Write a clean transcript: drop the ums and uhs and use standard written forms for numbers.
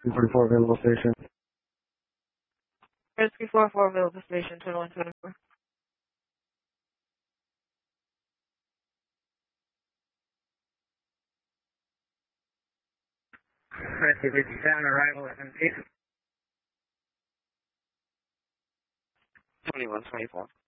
234 available station. Rescue 44 available station 2124. Rescue 57, arrival at MP. 2124.